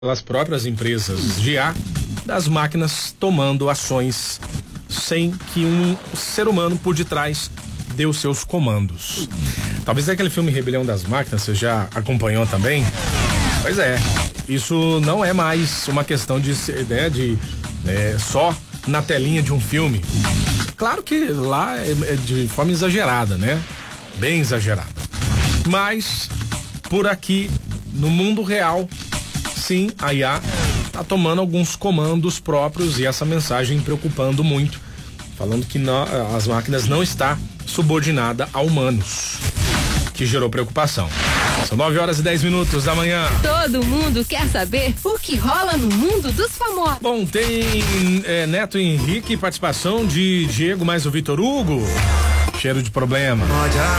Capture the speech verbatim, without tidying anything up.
pelas próprias empresas de I A, das máquinas tomando ações sem que um ser humano por detrás dê os seus comandos. Talvez aquele filme Rebelião das Máquinas, você já acompanhou também? Pois é, isso não é mais uma questão de, né, de é, só na telinha de um filme. Claro que lá é, é de forma exagerada, né? Bem exagerada. Mas por aqui, no mundo real, sim, a I A tá tomando alguns comandos próprios e essa mensagem preocupando muito, falando que não, as máquinas não está subordinada a humanos, que gerou preocupação. São nove horas e dez minutos da manhã. Todo mundo quer saber o que rola no mundo dos famosos. Bom, tem é, Neto Henrique, participação de Diego mais o Vitor Hugo. Cheiro de problema.